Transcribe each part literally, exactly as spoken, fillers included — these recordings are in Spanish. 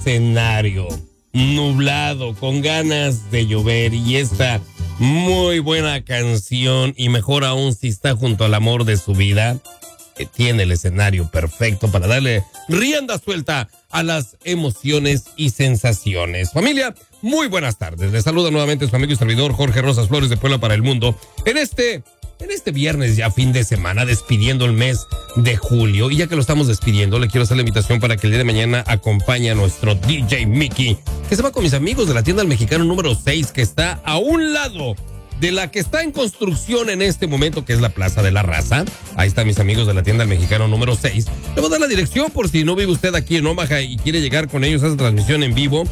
escenario nublado, con ganas de llover y esta muy buena canción, y mejor aún si está junto al amor de su vida, que tiene el escenario perfecto para darle rienda suelta a las emociones y sensaciones. Familia, muy buenas tardes. Les saluda nuevamente su amigo y servidor Jorge Rosas Flores de Puebla para el Mundo. En este, en este viernes ya fin de semana, despidiendo el mes de julio. Y ya que lo estamos despidiendo, le quiero hacer la invitación para que el día de mañana acompañe a nuestro D J Mickey, que se va con mis amigos de la tienda del Mexicano número seis, que está a un lado de la que está en construcción en este momento, que es la Plaza de la Raza. Ahí están mis amigos de la tienda del Mexicano número seis. Le voy a dar la dirección por si no vive usted aquí en Omaha y quiere llegar con ellos a esa transmisión en vivo.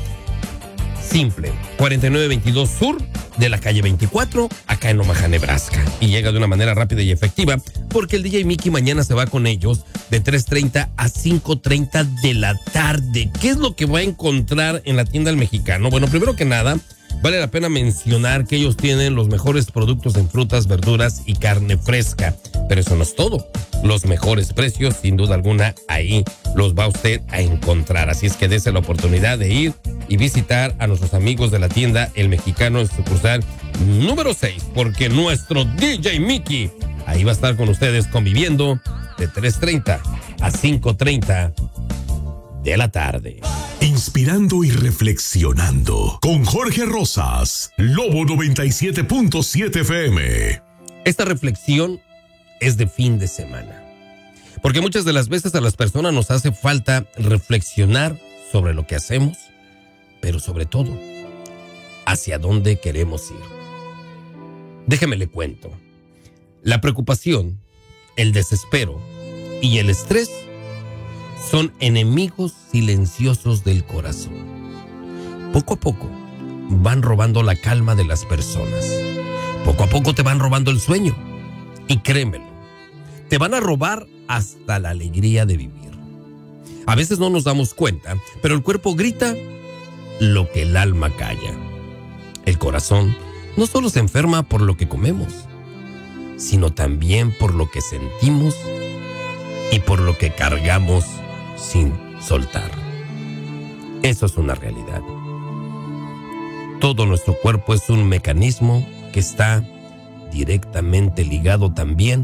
Simple, cuarenta y nueve veintidós Sur de la calle veinticuatro, acá en Omaha, Nebraska. Y llega de una manera rápida y efectiva, porque el D J Mickey mañana se va con ellos de tres treinta a cinco treinta de la tarde. ¿Qué es lo que va a encontrar en la tienda del Mexicano? Bueno, primero que nada, vale la pena mencionar que ellos tienen los mejores productos en frutas, verduras y carne fresca. Pero eso no es todo. Los mejores precios, sin duda alguna, ahí los va usted a encontrar. Así es que dése la oportunidad de ir y visitar a nuestros amigos de la tienda El Mexicano en sucursal número seis, porque nuestro D J Mickey ahí va a estar con ustedes conviviendo de tres treinta a cinco treinta de la tarde. Inspirando y reflexionando con Jorge Rosas, Lobo noventa y siete punto siete F M. Esta reflexión es de fin de semana, porque muchas de las veces a las personas nos hace falta reflexionar sobre lo que hacemos, pero sobre todo, hacia dónde queremos ir. Déjeme le cuento. La preocupación, el desespero y el estrés son enemigos silenciosos del corazón. Poco a poco van robando la calma de las personas. Poco a poco te van robando el sueño. Y créemelo, te van a robar hasta la alegría de vivir. A veces no nos damos cuenta, pero el cuerpo grita lo que el alma calla. El corazón no solo se enferma por lo que comemos, sino también por lo que sentimos y por lo que cargamos sin soltar. Eso es una realidad. Todo nuestro cuerpo es un mecanismo que está directamente ligado también